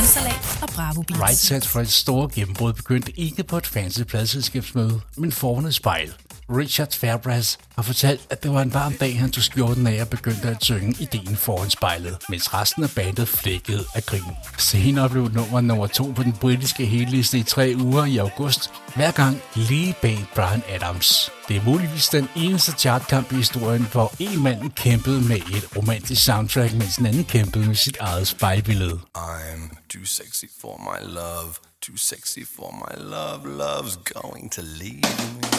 Salat og Bravo Beats. Right Set for et stort gennembrud begyndte ikke på et fancy pladselskabsmøde, men foran et spejl. Richard Fairbrass har fortalt, at det var en varm dag, han tog skjorten af og begyndte at synge ideen foran spejlet, mens resten af bandet flækkede af grin. Senere blev nummer 2 på den britiske hitliste i 3 uger i august, hver gang lige bag Bryan Adams. Det er muligvis den eneste chartkamp i historien, hvor en mand kæmpede med et romantisk soundtrack, mens den anden kæmpede med sit eget spejlbillede. I'm too sexy for my love, too sexy for my love, love's going to leave me.